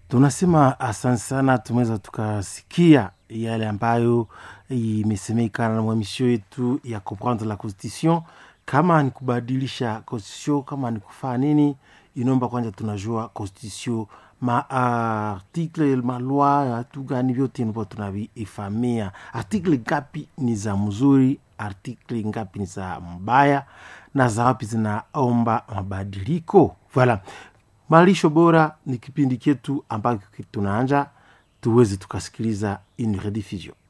Tunasema asante sana, tumeweza tukasikia yale ambayo imesemekana na mwamisho yetu ya comprendre la constitution. Kama ni kubadilisha constitution, kama ni kufanya nini, inomba kwanza tunajua constitution, article, loi, hatu gani vyote nipo tunavifamia. Article ngapi ni za mzuri, article ngapi ni za mbaya, na za wapi zinaomba mabadiliko. Voilà. Malisho bora ni kipindi chetu ambacho tunaanza, tuweze tukasikiliza in rediffusion.